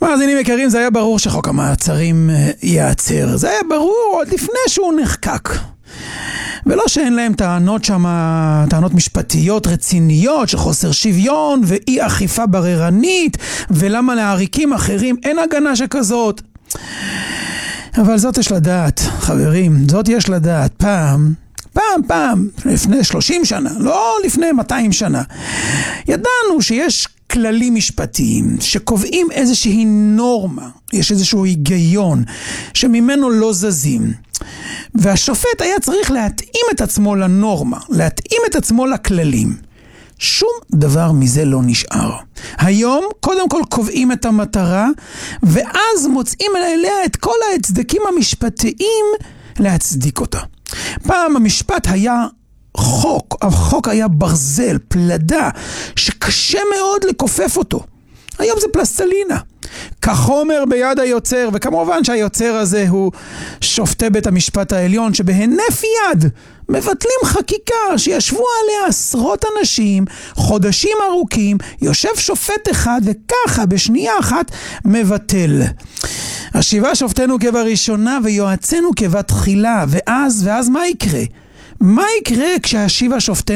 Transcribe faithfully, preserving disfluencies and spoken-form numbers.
מאזינים יקרים, זה היה ברור שחוק המעצרים ייעצר. זה היה ברור עוד לפני שהוא נחקק. ולא שאין להם טענות שמה, טענות משפטיות רציניות של חוסר שוויון ואי אכיפה בררנית, ולמה לעריקים אחרים אין הגנה שכזאת. אבל זאת יש לדעת, חברים, זאת יש לדעת. פעם, פעם, פעם, לפני שלושים שנה, לא לפני מאתיים שנה, ידענו שיש כללים משפטיים שקובעים איזושהי נורמה, יש איזשהו היגיון שממנו לא זזים. והשופט היה צריך להתאים את עצמו לנורמה, להתאים את עצמו לכללים. שום דבר מזה לא נשאר. היום קודם כל קובעים את המטרה, ואז מוצאים אליה את כל ההצדקים המשפטיים להצדיק אותה. פעם המשפט היה חוק, החוק היה ברזל, פלדה, שקשה מאוד לכופף אותו. היום זה פלסטלינה. כחומר ביד היוצר, וכמובן שהיוצר הזה הוא שופטי בית המשפט העליון, שבהינף יד מבטלים חקיקה שישבו עליה עשרות אנשים, חודשים ארוכים, יושב שופט אחד וככה בשנייה אחת מבטל. השיבה שופטנו כבראשונה ויועצנו כבתחילה, ואז, ואז מה יקרה? מה יקרה כשהשיבה שופטנו